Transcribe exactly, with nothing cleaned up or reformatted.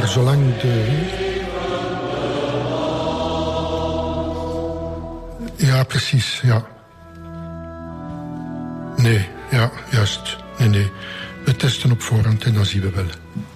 Maar zolang de... Ja, precies, ja. Nee, ja, juist. Nee, nee. We testen op voorhand en dan zien we wel.